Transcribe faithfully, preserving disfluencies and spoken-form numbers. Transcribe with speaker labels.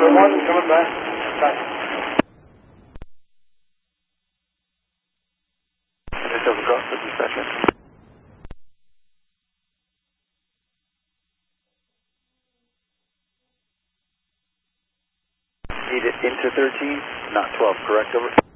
Speaker 1: Delta one coming back. Back. Delta Golf for dispatcher. Need it into thirteen, not twelve, correct? Over.